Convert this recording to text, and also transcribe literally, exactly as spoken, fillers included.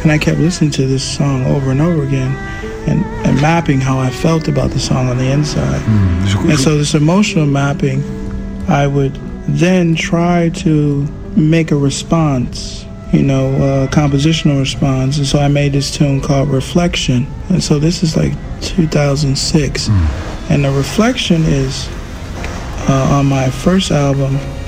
And I kept listening to this song over and over again and, and mapping how I felt about the song on the inside. Mm. And so this emotional mapping, I would then try to make a response, you know, a compositional response. And so I made this tune called Reflection. And so this is like two thousand six. Mm. And the Reflection is uh, on my first album,